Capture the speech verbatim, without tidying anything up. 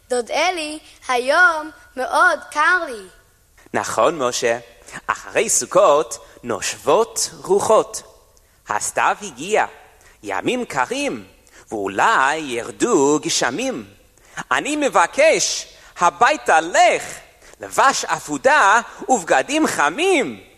דוד אלי, היום מאוד קר לי. נכון, משה. אחרי סוכות נושבות רוחות. הסתיו הגיע, ימים קרים, ואולי ירדו גשמים. אני מבקש, הביתה לך, לבש עפודה ובגדים חמים.